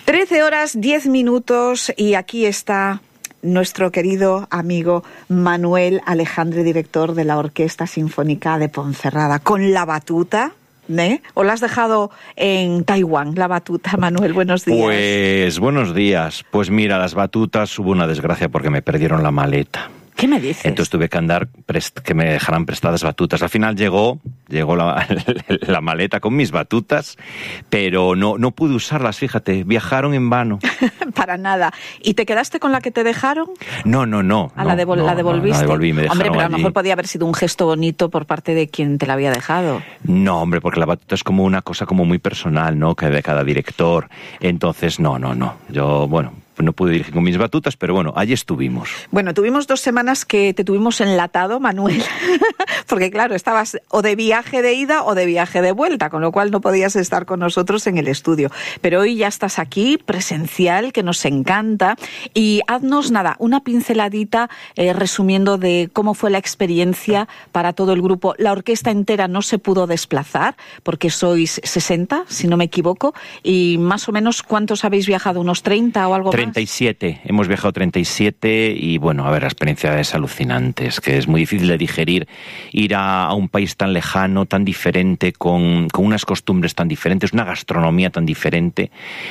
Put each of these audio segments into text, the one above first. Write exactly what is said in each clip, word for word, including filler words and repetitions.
trece horas, diez minutos y aquí está nuestro querido amigo Manuel Alejandre, director de la Orquesta Sinfónica de Ponferrada, con la batuta. ¿Eh? ¿O la has dejado en Taiwán, la batuta, Manuel? Buenos días. Pues buenos días. Pues mira, las batutas hubo una desgracia porque me perdieron la maleta. ¿Qué me dices? Entonces tuve que andar, prest- que me dejaran prestadas batutas. Al final llegó, llegó la, la maleta con mis batutas, pero no, no pude usarlas, fíjate, viajaron en vano. Para nada. ¿Y te quedaste con la que te dejaron? No, no, no. ¿A la, devol- no, la devolviste? No, la devolví, me dejaron. Hombre, pero a lo allí. mejor podía haber sido un gesto bonito por parte de quien te la había dejado. No, hombre, porque la batuta es como una cosa como muy personal, ¿no? Que de cada director. Entonces, no, no, no. Yo, bueno, no pude dirigir con mis batutas, pero bueno, allí estuvimos. Bueno, tuvimos dos semanas que te tuvimos enlatado, Manuel, porque claro, estabas o de viaje de ida o de viaje de vuelta, con lo cual no podías estar con nosotros en el estudio. Pero hoy ya estás aquí, presencial, que nos encanta, y haznos, nada, una pinceladita eh, resumiendo de cómo fue la experiencia para todo el grupo. La orquesta entera no se pudo desplazar, porque sois sesenta, si no me equivoco, y más o menos, ¿cuántos habéis viajado? ¿Unos treinta o algo más? treinta y siete, hemos viajado treinta y siete y bueno, a ver, la experiencia es alucinante, es que es muy difícil de digerir ir a, a un país tan lejano, tan diferente, con, con unas costumbres tan diferentes, una gastronomía tan diferente,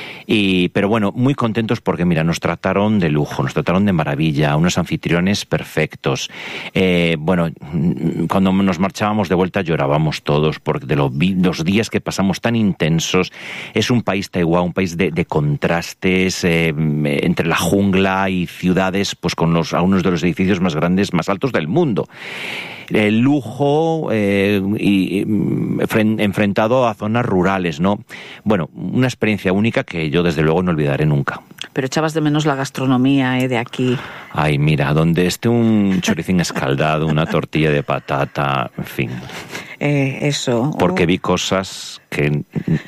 y, pero bueno, muy contentos porque mira, nos trataron de lujo, nos trataron de maravilla, unos anfitriones perfectos, eh, bueno, cuando nos marchábamos de vuelta llorábamos todos porque de los, los días que pasamos tan intensos. Es un país, Taiwán, un país de, de contrastes, eh, entre la jungla y ciudades, pues con los, algunos de los edificios más grandes, más altos del mundo. El lujo eh, y, y enfrentado a zonas rurales, ¿no? Bueno, una experiencia única que yo desde luego no olvidaré nunca. Pero echabas de menos la gastronomía, ¿eh? De aquí. Ay, mira, donde esté un choricín escaldado, una tortilla de patata, en fin. Eh, eso. Porque vi cosas que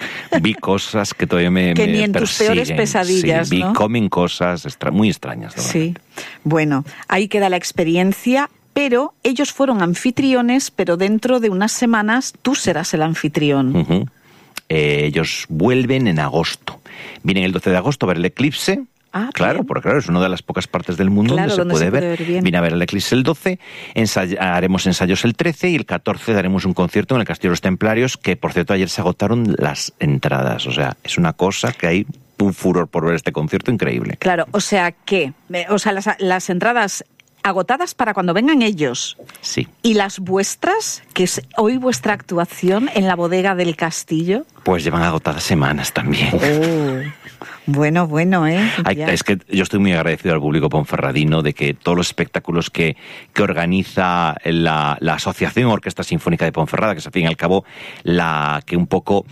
vi cosas que todavía me que me ni en tus persiguen. peores pesadillas, sí, vi, ¿no? comen cosas extra, muy extrañas. Sí. Bueno, ahí queda la experiencia. Pero ellos fueron anfitriones, pero dentro de unas semanas tú serás el anfitrión. Uh-huh. Eh, ellos vuelven en agosto. Vienen el doce de agosto a ver el eclipse. Ah, claro, bien. porque claro, es una de las pocas partes del mundo Claro, donde, donde se se puede puede ver. ver bien. Viene a ver el eclipse el doce, ensay- haremos ensayos el trece y el catorce daremos un concierto en el Castillo de los Templarios, que por cierto ayer se agotaron las entradas. O sea, es una cosa que hay un furor por ver este concierto increíble. Claro, o sea que, o sea, las, las entradas agotadas para cuando vengan ellos. Sí. ¿Y las vuestras, que es hoy vuestra actuación en la bodega del castillo? Pues llevan agotadas semanas también. Oh, bueno, bueno, ¿eh? Hay, es que yo estoy muy agradecido al público ponferradino de que todos los espectáculos que, que organiza la, la Asociación Orquesta Sinfónica de Ponferrada, que es al fin y al cabo la que un poco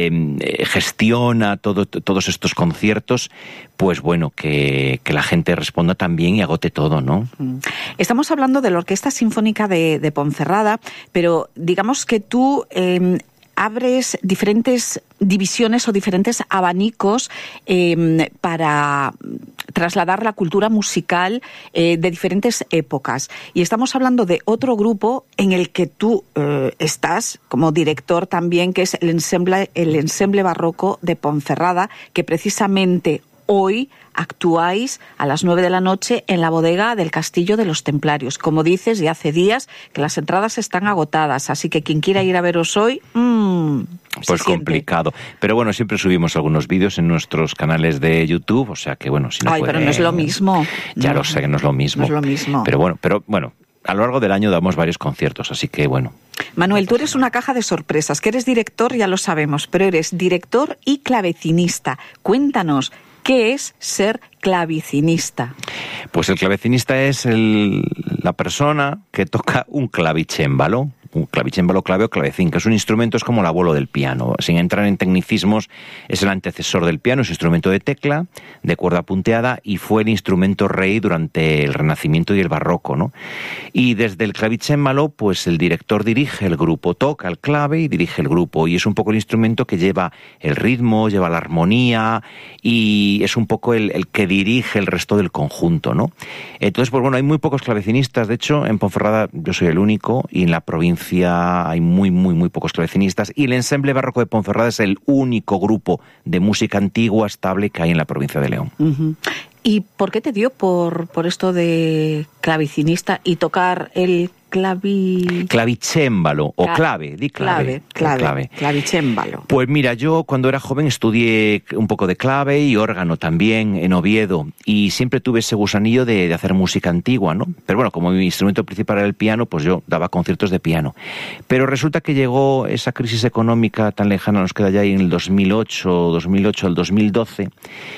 eh, gestiona todo, todos estos conciertos, pues bueno, que, que la gente responda también y agote todo, ¿no? Estamos hablando de la Orquesta Sinfónica de, de Ponferrada, pero digamos que tú eh, abres diferentes divisiones o diferentes abanicos eh, para trasladar la cultura musical eh, de diferentes épocas. Y estamos hablando de otro grupo en el que tú eh, estás como director también, que es el ensemble, el ensemble barroco de Ponferrada, que precisamente hoy actuáis a las nueve de la noche en la bodega del Castillo de los Templarios. Como dices, ya hace días que las entradas están agotadas, así que quien quiera ir a veros hoy, mmm, pues complicado. Pero bueno, siempre subimos algunos vídeos en nuestros canales de YouTube, o sea que bueno, si no Ay, puede... pero no es lo mismo. Ya no, lo sé que no es lo mismo. No es lo mismo. Pero bueno, pero bueno, a lo largo del año damos varios conciertos, así que bueno. Manuel, tú eres una caja de sorpresas, que eres director, ya lo sabemos, pero eres director y clavecinista. Cuéntanos, ¿qué es ser clavecinista? Pues el clavecinista es el, la persona que toca un clavicémbalo, un clavicémbalo, clave o clavecín, que es un instrumento, es como el abuelo del piano. Sin entrar en tecnicismos, es el antecesor del piano, es un instrumento de tecla, de cuerda punteada, y fue el instrumento rey durante el Renacimiento y el Barroco, ¿no? Y desde el clavicémbalo, pues el director dirige el grupo, toca el clave y dirige el grupo, y es un poco el instrumento que lleva el ritmo, lleva la armonía, y es un poco el, el que dirige el resto del conjunto, ¿no? Entonces, pues bueno, hay muy pocos clavecinistas. De hecho, en Ponferrada yo soy el único, y en la provincia Andalucía hay muy, muy, muy pocos clavecinistas, y el Ensemble Barroco de Ponferrada es el único grupo de música antigua estable que hay en la provincia de León. Uh-huh. ¿Y por qué te dio por, por esto de clavecinista y tocar el clavi... clavicémbalo, o clave, di clave. Clave, clave, clave. Clavicémbalo. Pues mira, yo cuando era joven estudié un poco de clave y órgano también en Oviedo, y siempre tuve ese gusanillo de, de hacer música antigua, ¿no? Pero bueno, como mi instrumento principal era el piano, pues yo daba conciertos de piano. Pero resulta que llegó esa crisis económica tan lejana, nos queda ya ahí en el dos mil ocho, dos mil ocho al dos mil doce,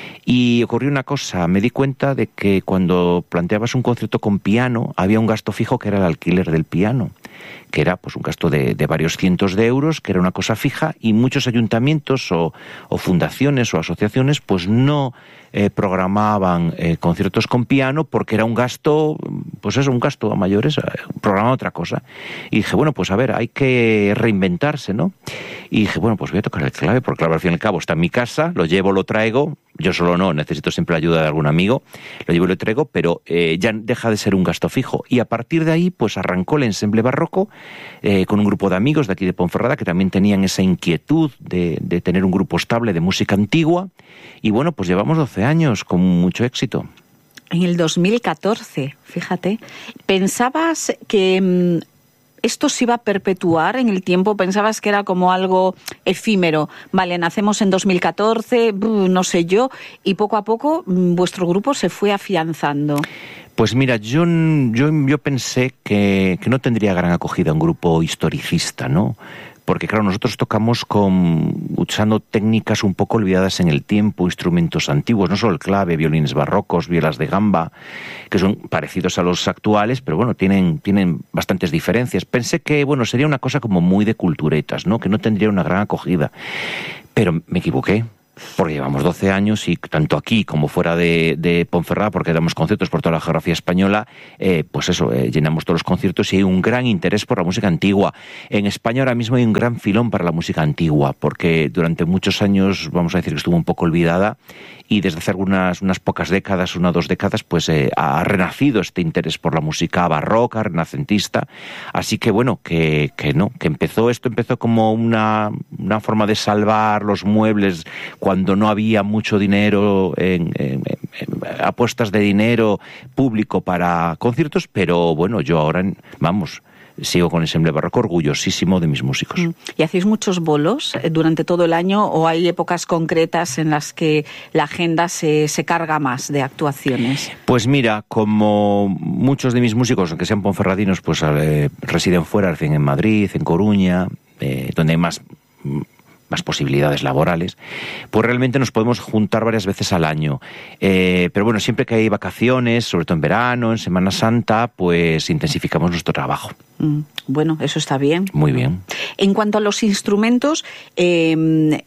y ocurrió una cosa, me di cuenta de que cuando planteabas un concierto con piano, había un gasto fijo que era el alquiler del piano, que era pues un gasto de, de varios cientos de euros, que era una cosa fija, y muchos ayuntamientos o, o fundaciones o asociaciones pues no eh, programaban eh, conciertos con piano porque era un gasto, pues eso, un gasto a mayores, eh, programaban otra cosa. Y dije, bueno, pues a ver, hay que reinventarse, ¿no? Y dije, bueno, pues voy a tocar el clave, porque claro, al fin y al cabo está en mi casa, lo llevo, lo traigo, yo solo no, necesito siempre la ayuda de algún amigo, lo llevo y lo traigo, pero eh, ya deja de ser un gasto fijo. Y a partir de ahí, pues arrancó el Ensemble Barroco eh, con un grupo de amigos de aquí de Ponferrada que también tenían esa inquietud de, de tener un grupo estable de música antigua, y bueno, pues llevamos doce años con mucho éxito. En el dos mil catorce, fíjate, ¿pensabas que mmm, esto se iba a perpetuar en el tiempo? ¿Pensabas que era como algo efímero? Vale, nacemos en dos mil catorce, no sé yo, y poco a poco vuestro grupo se fue afianzando. Pues mira, yo, yo, yo pensé que, que no tendría gran acogida un grupo historicista, ¿no? Porque claro, nosotros tocamos con usando técnicas un poco olvidadas en el tiempo, instrumentos antiguos, no solo el clave, violines barrocos, violas de gamba, que son parecidos a los actuales, pero bueno, tienen, tienen bastantes diferencias. Pensé que, bueno, sería una cosa como muy de culturetas, ¿no? Que no tendría una gran acogida. Pero me equivoqué, porque llevamos doce años y tanto aquí como fuera de, de Ponferrada, porque damos conciertos por toda la geografía española, eh, pues eso, eh, llenamos todos los conciertos y hay un gran interés por la música antigua. En España ahora mismo hay un gran filón para la música antigua, porque durante muchos años, vamos a decir que estuvo un poco olvidada, y desde hace algunas unas pocas décadas, una o dos décadas, pues eh, ha renacido este interés por la música barroca, renacentista. Así que bueno, que, que no, que empezó, esto empezó como una, una forma de salvar los muebles cuando no había mucho dinero, en, en, en apuestas de dinero público para conciertos, pero bueno, yo ahora, vamos, sigo con el Ensemble Barroco orgullosísimo de mis músicos. ¿Y hacéis muchos bolos durante todo el año o hay épocas concretas en las que la agenda se, se carga más de actuaciones? Pues mira, como muchos de mis músicos, aunque sean ponferradinos, pues eh, residen fuera, residen en Madrid, en Coruña, eh, donde hay más... más posibilidades laborales, pues realmente nos podemos juntar varias veces al año. Eh, pero bueno, siempre que hay vacaciones, sobre todo en verano, en Semana Santa, pues intensificamos nuestro trabajo. Mm, bueno, eso está bien. Muy bien. En cuanto a los instrumentos, eh,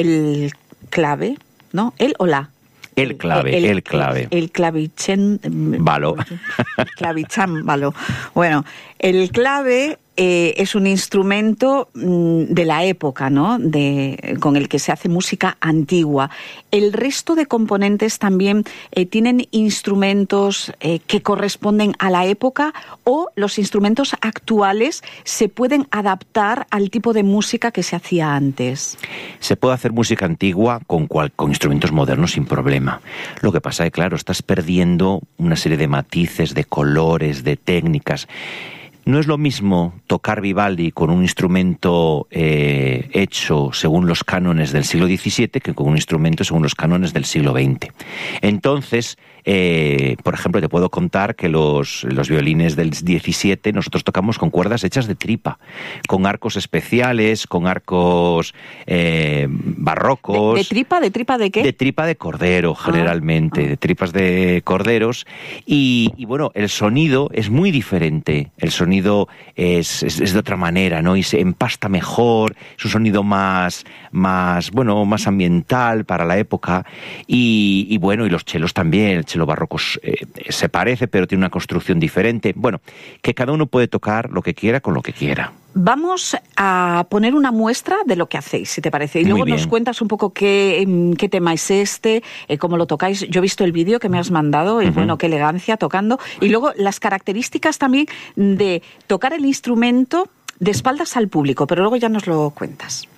el clave, ¿no? ¿El o la? El clave, el, el clave. El, el clavichen... Valo. Clavichámbalo. Bueno, el clave... Eh, es un instrumento mmm, de la época, ¿no? De, con el que se hace música antigua. ¿El resto de componentes también eh, tienen instrumentos eh, que corresponden a la época o los instrumentos actuales se pueden adaptar al tipo de música que se hacía antes? Se puede hacer música antigua con, cual, con instrumentos modernos sin problema. Lo que pasa es que, claro, estás perdiendo una serie de matices, de colores, de técnicas. No es lo mismo tocar Vivaldi con un instrumento eh, hecho según los cánones del siglo diecisiete que con un instrumento según los cánones del siglo veinte. Entonces, eh, por ejemplo, te puedo contar que los, los violines del diecisiete nosotros tocamos con cuerdas hechas de tripa, con arcos especiales, con arcos eh, barrocos. ¿De, de tripa? ¿De tripa de qué? De tripa de cordero, generalmente, ah, ah. de tripas de corderos. Y, y bueno, el sonido es muy diferente. El sonido Es, es, es de otra manera, ¿no? Y se empasta mejor, es un sonido más, más, bueno, más ambiental para la época. Y, y bueno, y los chelos también, el chelo barroco eh, se parece, pero tiene una construcción diferente. Bueno, que cada uno puede tocar lo que quiera con lo que quiera. Vamos a poner una muestra de lo que hacéis, si te parece. Y luego nos cuentas un poco qué, qué tema es este, eh, cómo lo tocáis. Yo he visto el vídeo que me has mandado y uh-huh. bueno, qué elegancia tocando. Y luego las características también de tocar el instrumento de espaldas al público, pero luego ya nos lo cuentas.